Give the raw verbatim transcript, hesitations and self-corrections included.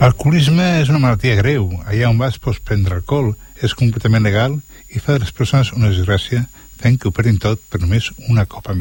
L'alcoholisme és una malaltia greu. Allà on vas pots prendre alcohol, és completament legal i fa de les persones una desgràcia fent que ho perdin tot per només una copa més.